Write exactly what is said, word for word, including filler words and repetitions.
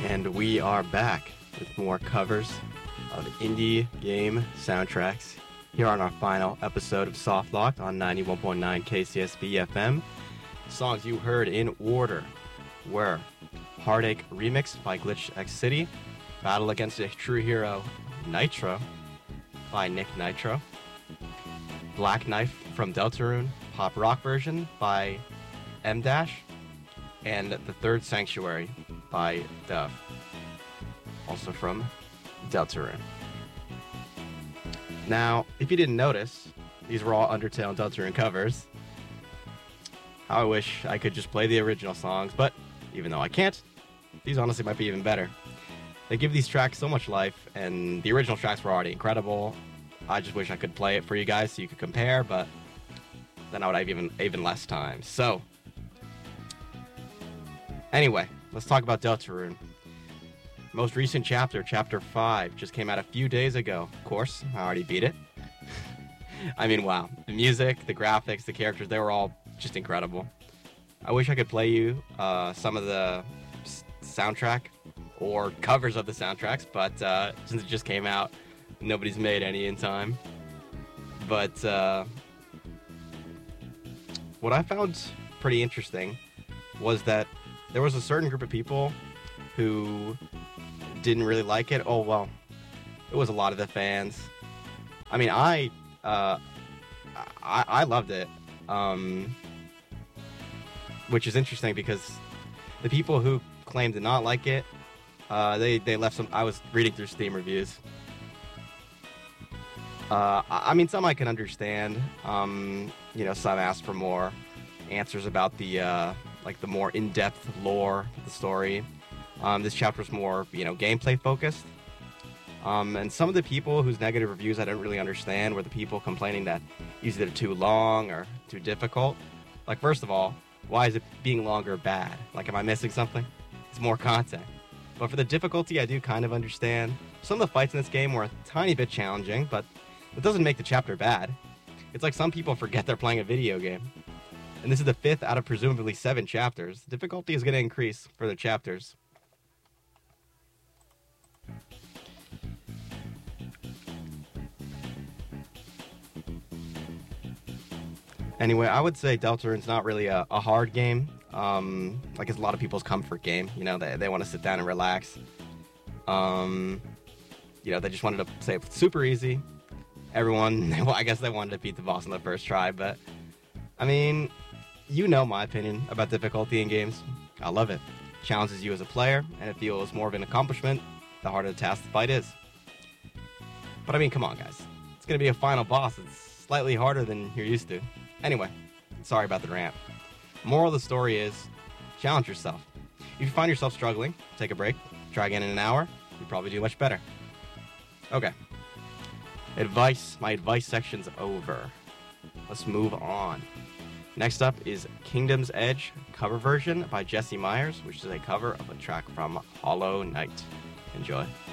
And we are back with more covers of indie game soundtracks here on our final episode of Soft Locked on ninety-one point nine K C S B F M. Songs you heard in order were Heartache Remix by Glitch X City, Battle Against a True Hero Nitro by Nick Nitro, Black Knife from Deltarune pop rock version by M Dash, and The Third Sanctuary by Dove, also from Deltarune. Now, if you didn't notice, these were all Undertale and Deltarune covers. I wish I could just play the original songs, but even though I can't, these honestly might be even better. They give these tracks so much life, and the original tracks were already incredible. I just wish I could play it for you guys so you could compare, but then I would have even, even less time. So, anyway, let's talk about Deltarune. Most recent chapter, Chapter five, just came out a few days ago. Of course, I already beat it. I mean, wow. The music, the graphics, the characters, they were all just incredible. I wish I could play you uh, some of the s- soundtrack or covers of the soundtracks, but uh, since it just came out, nobody's made any in time. But uh, what I found pretty interesting was that there was a certain group of people who didn't really like it. Oh, well, it was a lot of the fans. I mean, I uh, I, I loved it, um, which is interesting because the people who claimed to not like it, uh, they, they left some... I was reading through Steam reviews. Uh, I mean, some I can understand. Um, you know, some asked for more answers about the, uh, like, the more in-depth lore of the story. Um, this chapter was more, you know, gameplay focused. Um, and some of the people whose negative reviews I didn't really understand were the people complaining that either too long or too difficult. Like, first of all, why is it being longer bad? Like, am I missing something? It's more content. But for the difficulty, I do kind of understand. Some of the fights in this game were a tiny bit challenging, but it doesn't make the chapter bad. It's like some people forget they're playing a video game. And this is the fifth out of presumably seven chapters. The difficulty is going to increase for the chapters. Anyway, I would say Deltarune's not really a, a hard game. Um, like it's a lot of people's comfort game. You know, they, they want to sit down and relax. Um, you know, they just wanted to say it's super easy. Everyone, well, I guess they wanted to beat the boss on the first try, but I mean, you know my opinion about difficulty in games. I love it. It challenges you as a player, and it feels more of an accomplishment the harder the task the fight is. But I mean, come on, guys. It's going to be a final boss. It's slightly harder than you're used to. Anyway, sorry about the rant. Moral of the story is, challenge yourself. If you find yourself struggling, take a break, try again in an hour, you'll probably do much better. Okay. Advice. My advice section's over. Let's move on. Next up is Kingdom's Edge cover version by Jesse Myers, which is a cover of a track from Hollow Knight. Enjoy.